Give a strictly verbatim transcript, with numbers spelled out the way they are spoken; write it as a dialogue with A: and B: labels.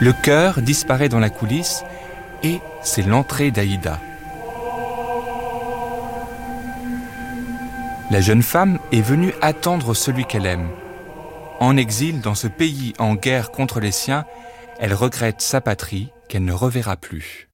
A: Le chœur disparaît dans la coulisse et c'est l'entrée d'Aïda. La jeune femme est venue attendre celui qu'elle aime. En exil dans ce pays en guerre contre les siens, elle regrette sa patrie qu'elle ne reverra plus.